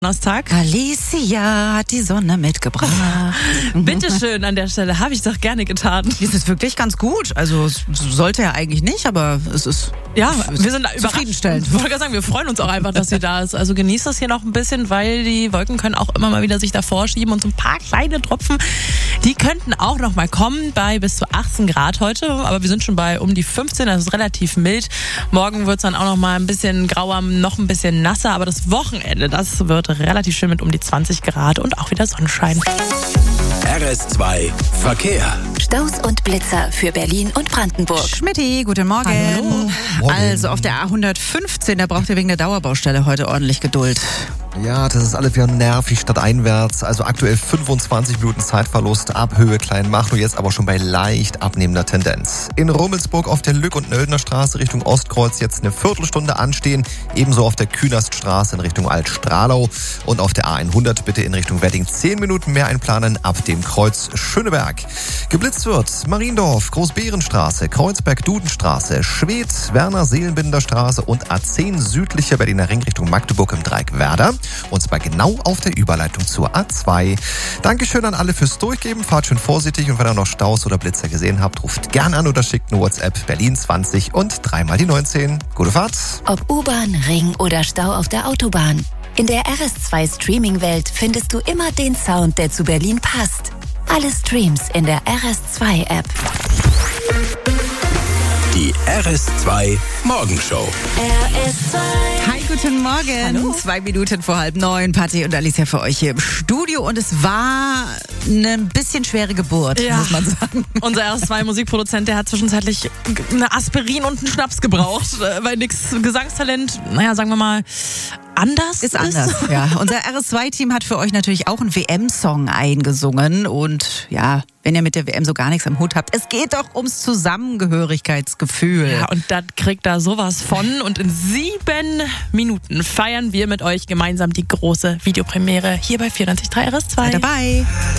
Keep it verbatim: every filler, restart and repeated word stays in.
Donnerstag. Alicia hat die Sonne mitgebracht. Bitteschön an der Stelle, habe ich doch gerne getan. Es ist wirklich ganz gut. Also es sollte ja eigentlich nicht, aber es ist Ja, wir sind zufriedenstellend. Ich wollte gerade sagen, wir freuen uns auch einfach, dass sie da ist. Also genießt das hier noch ein bisschen, weil die Wolken können auch immer mal wieder sich davor schieben und so ein paar kleine Tropfen, die könnten auch noch mal kommen bei bis zu achtzehn Grad heute. Aber wir sind schon bei um die fünfzehn, das ist relativ mild. Morgen wird es dann auch noch mal ein bisschen grauer, noch ein bisschen nasser. Aber das Wochenende, das wird relativ schön mit um die zwanzig Grad und auch wieder Sonnenschein. R S zwei Verkehr. Staus und Blitzer für Berlin und Brandenburg. Schmitty, guten Morgen. Hallo. Morgen. Also auf der A hundertfünfzehn, da braucht ihr wegen der Dauerbaustelle heute ordentlich Geduld. Ja, das ist alles wieder nervig stadteinwärts. Also aktuell fünfundzwanzig Minuten Zeitverlust ab Höhe Kleinmachnow, jetzt aber schon bei leicht abnehmender Tendenz. In Rummelsburg auf der Lück- und Nöldner Straße Richtung Ostkreuz jetzt eine Viertelstunde anstehen. Ebenso auf der Künaststraße in Richtung Altstrahlau. Und auf der A hundert bitte in Richtung Wedding zehn Minuten mehr einplanen ab dem Kreuz Schöneberg. Geblitzt wird Mariendorf, Großbärenstraße, Kreuzberg-Dudenstraße, Schwedt, Werner-Seelenbinder-Straße und A zehn südlicher Berliner Ring Richtung Magdeburg im Dreieck Werder. Und zwar genau auf der Überleitung zur A zwei. Dankeschön an alle fürs Durchgeben. Fahrt schön vorsichtig und wenn ihr noch Staus oder Blitzer gesehen habt, ruft gern an oder schickt eine WhatsApp Berlin zwanzig und dreimal die neunzehn. Gute Fahrt. Ob U-Bahn, Ring oder Stau auf der Autobahn. In der R S zwei Streaming-Welt findest du immer den Sound, der zu Berlin passt. Alle Streams in der R S zwei App. Die R S zwei Morgenshow. R S zwei. Hi, guten Morgen. Hallo. Zwei Minuten vor halb neun. Patti und Alicia für euch hier im Studio. Und es war eine bisschen schwere Geburt, Ja. muss man sagen. Unser R S zwei Musikproduzent, der hat zwischenzeitlich eine Aspirin und einen Schnaps gebraucht, weil nix Gesangstalent, naja, sagen wir mal, anders Ist anders, ja. Unser R S zwei Team hat für euch natürlich auch einen W M-Song eingesungen. Und ja, wenn ihr mit der W M so gar nichts am Hut habt, es geht doch ums Zusammengehörigkeitsgefühl. Ja, und das kriegt da sowas von. Und in sieben Minuten feiern wir mit euch gemeinsam die große Videopremiere hier bei vierundneunzig Komma drei R S zwei. Seid dabei.